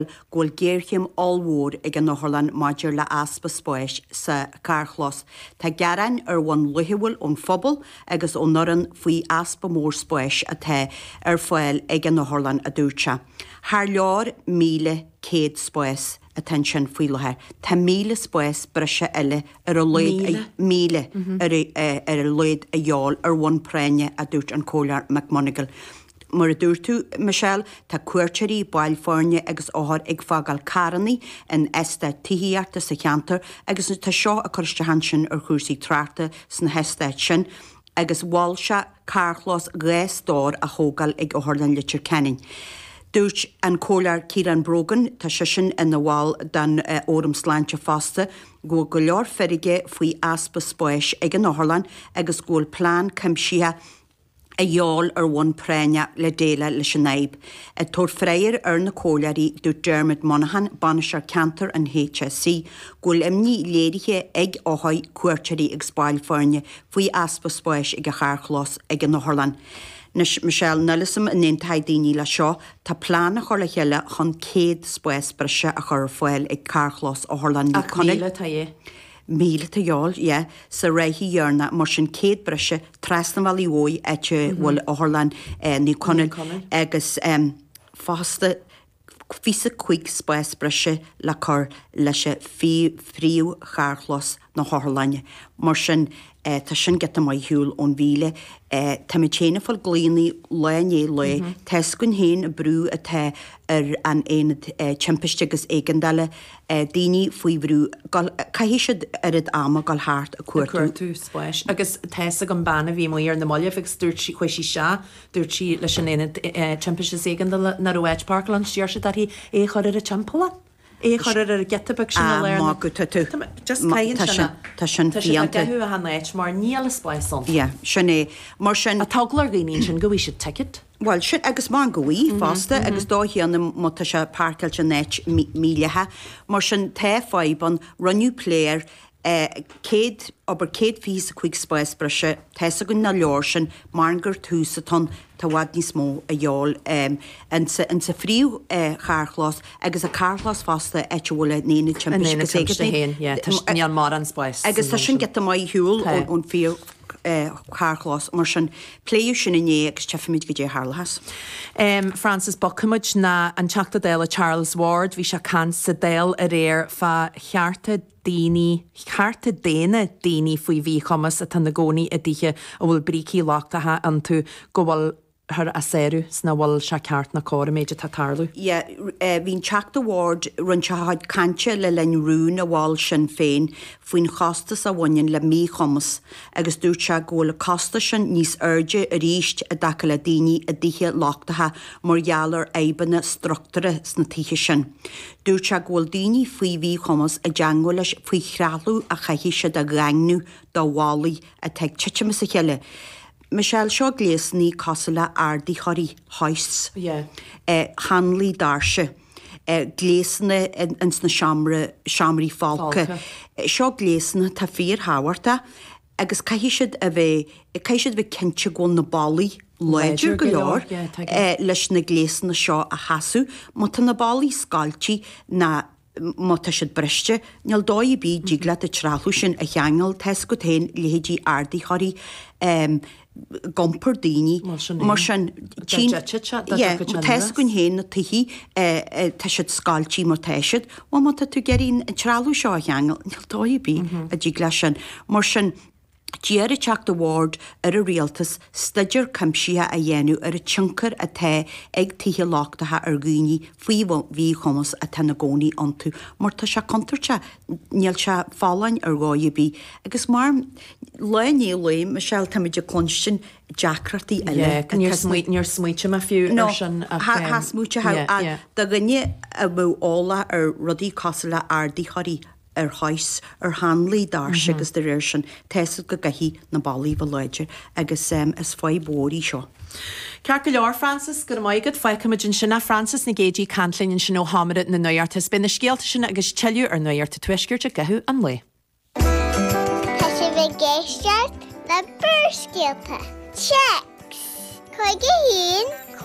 Gwyl geirchim allwór ag an Nochorlan Maidir le aspa spóis sa Carchlos. Tá garan wan luhiwil on phobal agus on noran fui aspa mór spóis a te foil ag an Nochorlan a dúrtsa. Har leor míle céad spóis attention fui loher. Tá míle spóis bryse eile a loid míle a loid a yál wan prenne a dúrt an cólar McMonigal. Mar a dúirtú, Michelle, tá cuairteirí bail fórne agus óthar ag fágal caranaí in esta tííarta sa cheantar agus tá seo a chuiriste hansin ar chúsaí tráta san hestáid sin agus bháil se Carchlos réastóir a thógal ag óthirlan litir kenning. Dúirt an cólar Kieran Brogan tá sin in bháil den órm sláinte fásta go leor ferige faoi aspa spóis ag an Nochorlan agus gúil plán cimsíthe a yál wan prenya le déile le sinnaib. A tór fréir na cólarí dú Dermot Monaghan banisar cantar an HSC gúil imní léirithe ag óhaid cuairteirí ag spáil fórne faoi aspa spóis ag a Carchlos ag an Nochorlan. Michelle Nellisum a néntaid daoine le seo tá plán a chur le chéile chun céad spóis brise a chur foiil ag Carchlos ó Thorlan ní conil. Míle tá yál, sa réithí dhearna mar sin céad brise trasna bhí ói ete bhfuil ó Thorlan ní conil agus fásta fisa chuig spóis brise le chur leis fríú Carchlos na Thorlanne. Mar sin tá sin geta mai hiúil ón bhíle tá mé chéna fáil glíonaí lené le teis gon héin a brú a te ar an éad timpiste agus éigeandaile daoine faoi brú caihí siad ar ama gal háart a cuairtú spóis agus teis a go banna bhí ar na molle agus dúirt chuisi se dúirt si leis an éad timpiste éigeandaile na Roed Parkland siar se darí é chuir a timpla. Chur ar getabag sin le má go tú. Just caiin tá sin fianta. Tá hannéit mar níl spáison. Sin é mar sin a taglar gaoín sin go bhí si ticket. Well, sin agus má goí fásta agus dóhéanam má tá se páirceil sin net mílethe mar sin té fáiban runniu pléir céad fís a chuig spáis brise teis a gon na leor sin mar gur túsaton tá bhhad ní smó a dheol an sa fríú Carchlos agus a Carchlos fásta ete bhfuil néna timpiste mar an spáis. Agus tá sin get mai hiúil ón fiú Carchlos mar sin pléú sin inné agus tefamid go dé Harlahas. Francis Buckamid na an teachta déile Charles Ward hí se can sa déil a réir fa chearta daoine faoi bhí chumas a tan na gcónaí a ddíthe a bhfuil brící láchtathe an tú go bhfuil her a séru sna bhil se ceart na córa méide tá tarlú. Bhín teachta Ward run se haid cante le len rún a bháil sin féin faoin chostas a bhain le mí chumas agus dúirt se ggóla costa sin níos airde a ríist a dacha le daoine a ddíthe láchtathe mar gheallar éibanna struchtúra sna títhe sin. Dúirt se ggóil daoine faoi bhí chumas a deangol leis faoi chrealú a chaithí se a ghaingnú do bhálaí a teag titemas a cheile. Michelle seo gléasní cosala ardí choirí hois. Hanlí darse. Gléasna ins na seamraí fálca. Seo gléasna tá fíor háhairta agus caiisiad a bheith cinse gón na ballaí leidir go leor leis na gléasna seo a hasú, má tá na ballaí scaltí na má tá siad briste, neall dói bí dígla a trálú sin a cheangal teis go tain léhédí ardí choirí gompur daoine mar sin teis gon héin na tuhí teisiid scaltí mar teisiid ó má tú geín trálú seo cheangal neall dói bí a dígla sin mar sin Díar teachta Ward ar a rialtas staidir cimsíthe a dhéanú ar a tinkar a te ag tithe láchtathe ar gúní faoi bhí chumas a tena gcónaí antú mar tá se contarte níl se fálainn ar gáibí agus mar lené le Michelle tamidir clonstin Jackratí eile níor smuoite me fiú sin smúte ha da gnne a bh ála ar rudí cosala ardí choirí ar hais ar hanlaí darse agus de réir sin teisad go gaithí na ballaí bh leidir agus is fáid bóí seo. Cear go leor Francis gur maigad feicimiid sinna Francis na gédí canlinn sin ó hamarad na nuirtas bin na scéalta sin agus teú ar nuirta tuiscirt a gathú an le. Tá sé bheith géisteart na burscéalta. Checks. Chuige hín